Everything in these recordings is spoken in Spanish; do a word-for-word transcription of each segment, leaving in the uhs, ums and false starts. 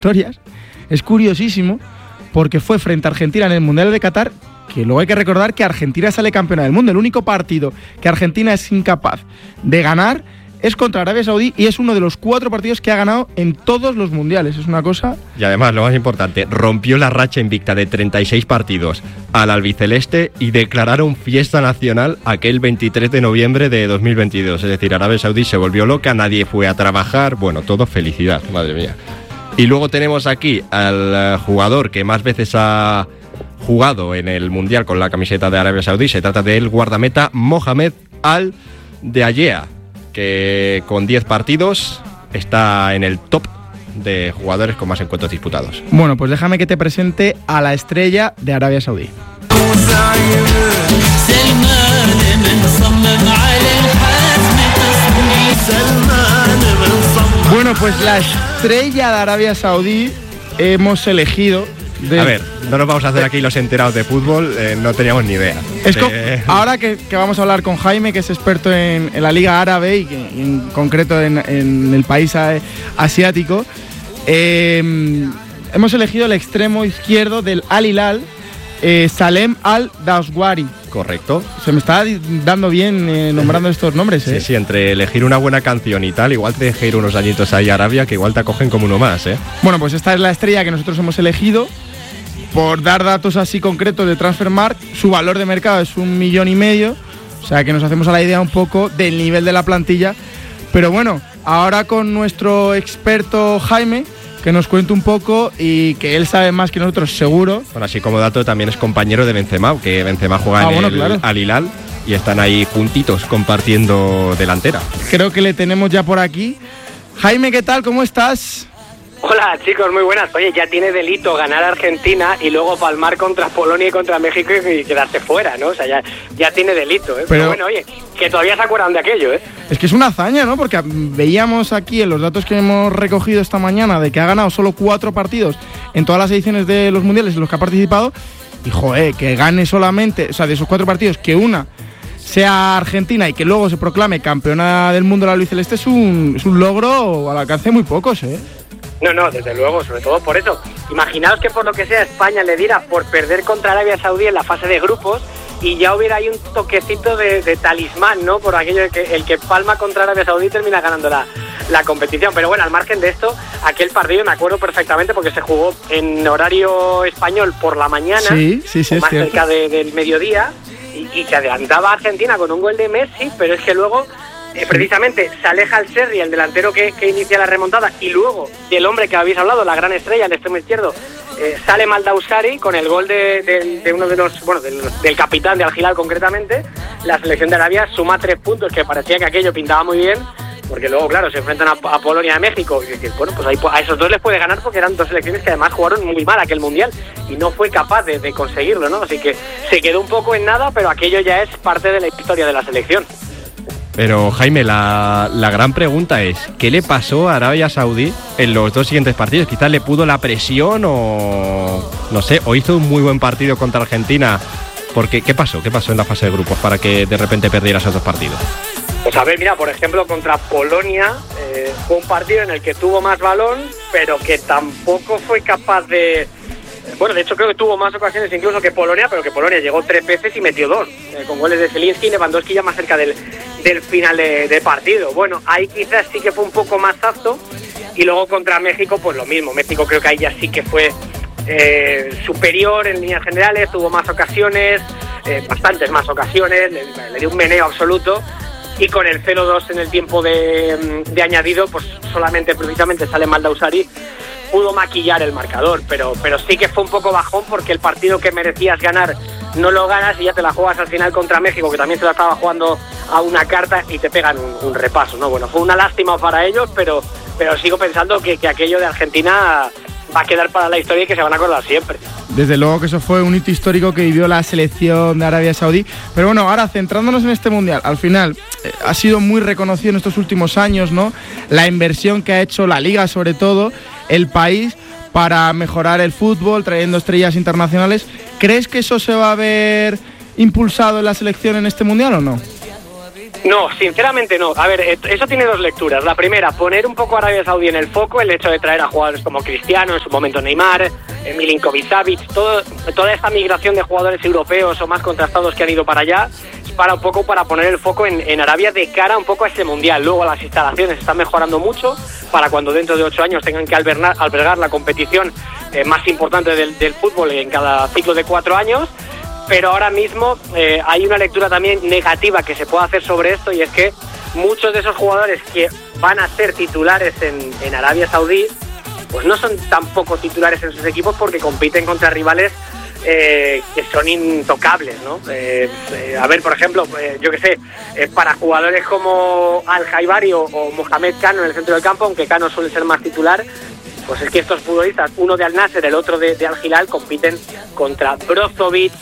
historias. Es curiosísimo porque fue frente a Argentina en el Mundial de Qatar, que luego hay que recordar que Argentina sale campeona del mundo. El único partido que Argentina es incapaz de ganar es contra Arabia Saudí y es uno de los cuatro partidos que ha ganado en todos los mundiales. Es una cosa... Y además, lo más importante, rompió la racha invicta de treinta y seis partidos al albiceleste y declararon fiesta nacional aquel veintitrés de noviembre de dos mil veintidós. Es decir, Arabia Saudí se volvió loca, nadie fue a trabajar. Bueno, todo felicidad, madre mía. Y luego tenemos aquí al jugador que más veces ha jugado en el Mundial con la camiseta de Arabia Saudí. Se trata del guardameta Mohamed Al-Deayea, que con diez partidos está en el top de jugadores con más encuentros disputados. Bueno, pues déjame que te presente a la estrella de Arabia Saudí. Bueno, pues la estrella de Arabia Saudí hemos elegido... De... A ver, no nos vamos a hacer aquí los enterados de fútbol, eh, no teníamos ni idea. Es eh... Ahora que, que vamos a hablar con Jaime, que es experto en, en la Liga Árabe y, que, y en concreto en, en el país asiático, eh, hemos elegido el extremo izquierdo del Al Hilal, eh, Salem Al-Dawsari. Correcto. Se me está dando bien eh, nombrando estos nombres, ¿eh? Sí, sí, entre elegir una buena canción y tal, igual te dejé ir unos añitos ahí a Arabia, que igual te acogen como uno más, ¿eh? Bueno, pues esta es la estrella que nosotros hemos elegido. Por dar datos así concretos de Transfermarkt, su valor de mercado es un millón y medio, o sea que nos hacemos a la idea un poco del nivel de la plantilla. Pero bueno, ahora con nuestro experto Jaime, que nos cuente un poco y que él sabe más que nosotros, seguro. Bueno, así como dato, también es compañero de Benzema, que Benzema juega ah, en bueno, el claro. Al Hilal y están ahí juntitos compartiendo delantera. Creo que le tenemos ya por aquí. Jaime, ¿qué tal? ¿Cómo estás? Hola chicos, muy buenas. Oye, ya tiene delito ganar a Argentina y luego palmar contra Polonia y contra México y quedarse fuera, ¿no? O sea, ya, ya tiene delito, ¿eh? Pero, Pero bueno, oye, que todavía se acuerdan de aquello, ¿eh? Es que es una hazaña, ¿no? Porque veíamos aquí en los datos que hemos recogido esta mañana de que ha ganado solo cuatro partidos en todas las ediciones de los mundiales en los que ha participado y, joder, que gane solamente, o sea, de esos cuatro partidos, que una sea Argentina y que luego se proclame campeona del mundo de la albiceleste es un, es un logro al alcance de muy pocos, ¿eh? No, no, desde luego, sobre todo por eso. Imaginaos que por lo que sea España le diera por perder contra Arabia Saudí en la fase de grupos y ya hubiera ahí un toquecito de, de talismán, ¿no? Por aquello de que el que palma contra Arabia Saudí termina ganando la, la competición. Pero bueno, al margen de esto, aquel partido me acuerdo perfectamente porque se jugó en horario español por la mañana, sí, sí, sí, más es cerca de, del mediodía, y, y se adelantaba a Argentina con un gol de Messi, pero es que luego... Eh, precisamente se aleja el Serri, el delantero que, que inicia la remontada, y luego del hombre que habéis hablado, la gran estrella, el extremo izquierdo, eh, sale Al-Dawsari con el gol de, de, de uno de los, bueno, del, del capitán de Al Hilal concretamente. La selección de Arabia suma tres puntos, que parecía que aquello pintaba muy bien, porque luego, claro, se enfrentan a, a Polonia y a México, y dices, bueno, pues ahí, a esos dos les puede ganar porque eran dos selecciones que además jugaron muy mal aquel mundial y no fue capaz de, de conseguirlo, ¿no? Así que se quedó un poco en nada, pero aquello ya es parte de la historia de la selección. Pero Jaime, la, la gran pregunta es, ¿qué le pasó a Arabia Saudí en los dos siguientes partidos? Quizás le pudo la presión o no sé, o hizo un muy buen partido contra Argentina. Porque, ¿qué pasó? ¿Qué pasó en la fase de grupos para que de repente perdiera esos dos partidos? Pues a ver, mira, por ejemplo, contra Polonia eh, fue un partido en el que tuvo más balón, pero que tampoco fue capaz de... Bueno, de hecho creo que tuvo más ocasiones incluso que Polonia, pero que Polonia llegó tres veces y metió dos, eh, con goles de Zielinski y Lewandowski ya más cerca del, del final de, de partido. Bueno, ahí quizás sí que fue un poco más apto, y luego contra México pues lo mismo. México creo que ahí ya sí que fue eh, superior en líneas generales, tuvo más ocasiones, eh, bastantes más ocasiones, le, le dio un meneo absoluto, y con el cero dos en el tiempo de, de añadido pues solamente precisamente sale Al-Dawsari, pudo maquillar el marcador, pero, pero sí que fue un poco bajón porque el partido que merecías ganar no lo ganas y ya te la juegas al final contra México, que también se la estaba jugando a una carta, y te pegan un, un repaso, ¿no? Bueno, fue una lástima para ellos, pero, pero sigo pensando que, que aquello de Argentina va a quedar para la historia y que se van a acordar siempre. Desde luego que eso fue un hito histórico que vivió la selección de Arabia Saudí. Pero bueno, ahora centrándonos en este mundial, al final eh, ha sido muy reconocido en estos últimos años, ¿no? La inversión que ha hecho la Liga, sobre todo el país, para mejorar el fútbol, trayendo estrellas internacionales. ¿Crees que eso se va a ver impulsado en la selección en este mundial o no? No, sinceramente no. A ver, eso tiene dos lecturas. La primera, poner un poco a Arabia Saudí en el foco, el hecho de traer a jugadores como Cristiano, en su momento Neymar, Milinkovic-Savic, todo, toda esta migración de jugadores europeos o más contrastados que han ido para allá, es para un poco para poner el foco en, en Arabia de cara un poco a ese mundial. Luego las instalaciones están mejorando mucho para cuando dentro de ocho años tengan que albergar, albergar la competición eh, más importante del, del fútbol en cada ciclo de cuatro años. Pero ahora mismo eh, hay una lectura también negativa que se puede hacer sobre esto, y es que muchos de esos jugadores que van a ser titulares en, en Arabia Saudí, pues no son tampoco titulares en sus equipos porque compiten contra rivales eh, que son intocables, ¿no? Eh, eh, a ver, por ejemplo, eh, yo qué sé, eh, para jugadores como Al-Jaibari o, o Mohamed Kano en el centro del campo, aunque Kano suele ser más titular, pues es que estos futbolistas, uno de Al-Nassr, el otro de, de Al-Hilal, compiten contra Brozovic,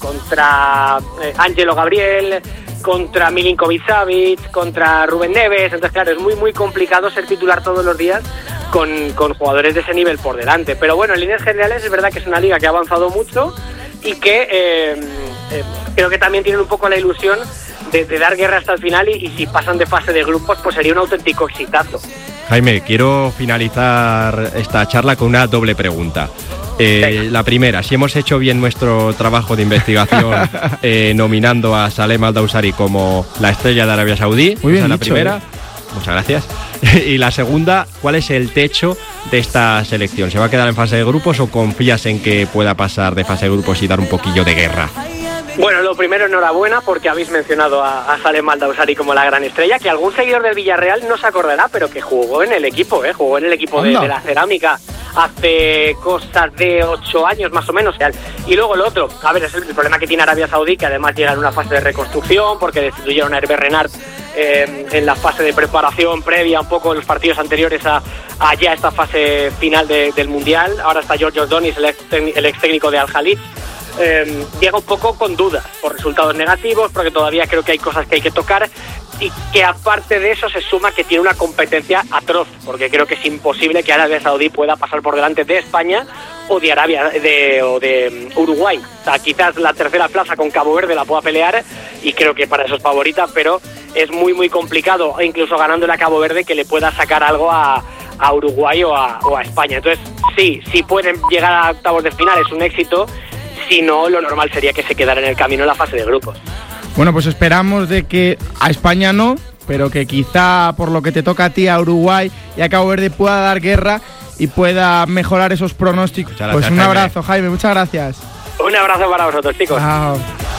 contra eh, Ángelo Gabriel, contra Milinkovic-Savic, contra Rubén Neves. Entonces, claro, es muy muy complicado ser titular todos los días con, con jugadores de ese nivel por delante. Pero bueno, en líneas generales es verdad que es una liga que ha avanzado mucho y que eh, eh, creo que también tienen un poco la ilusión de, de dar guerra hasta el final, y, y si pasan de fase de grupos, pues sería un auténtico exitazo. Jaime, quiero finalizar esta charla con una doble pregunta. Eh, la primera, si hemos hecho bien nuestro trabajo de investigación eh, nominando a Salem Al-Dawsari como la estrella de Arabia Saudí. Muy bien Esa es la dicho, primera. ¿eh? Muchas gracias. Y la segunda, ¿cuál es el techo de esta selección? ¿Se va a quedar en fase de grupos o confías en que pueda pasar de fase de grupos y dar un poquillo de guerra? Bueno, lo primero, enhorabuena porque habéis mencionado a, a Salem Al-Dawsari como la gran estrella, que algún seguidor del Villarreal no se acordará, pero que jugó en el equipo, ¿eh? Jugó en el equipo de, de la Cerámica hace cosas de ocho años más o menos. Y luego lo otro, a ver, es el problema que tiene Arabia Saudí, que además llega en una fase de reconstrucción porque destituyeron a Hervé Renard eh, en la fase de preparación previa, un poco en los partidos anteriores a, a ya esta fase final de, del Mundial. Ahora está Giorgio Donis, el ex, el ex técnico de Al-Khalid. Eh, llega un poco con dudas por resultados negativos, porque todavía creo que hay cosas que hay que tocar, y que aparte de eso se suma que tiene una competencia atroz, porque creo que es imposible que Arabia Saudí pueda pasar por delante de España o de Arabia de, o de Uruguay. O sea, quizás la tercera plaza con Cabo Verde la pueda pelear, y creo que para eso es favorita, pero es muy muy complicado, incluso ganándole a Cabo Verde, que le pueda sacar algo a, a Uruguay o a, o a España. Entonces sí, si pueden llegar a octavos de final es un éxito. Si no, lo normal sería que se quedara en el camino en la fase de grupos. Bueno, pues esperamos de que a España no, pero que quizá por lo que te toca a ti, a Uruguay y a Cabo Verde, pueda dar guerra y pueda mejorar esos pronósticos. Gracias, pues un Jaime. abrazo, Jaime, muchas gracias. Un abrazo para vosotros, chicos. Chao.